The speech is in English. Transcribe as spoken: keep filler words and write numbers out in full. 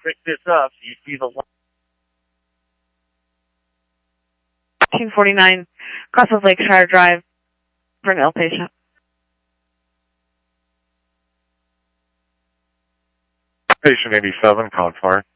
pick this up. You see the fifteen forty-nine, Cross of Lakeshire Drive, for an outpatient. Patient eighty-seven, Confire.